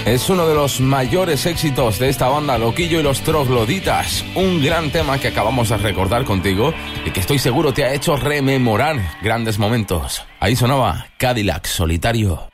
Es uno de los mayores éxitos de esta banda, Loquillo y los Trogloditas. Un gran tema que acabamos de recordar contigo y que estoy seguro te ha hecho rememorar grandes momentos. Ahí sonaba Cadillac Solitario.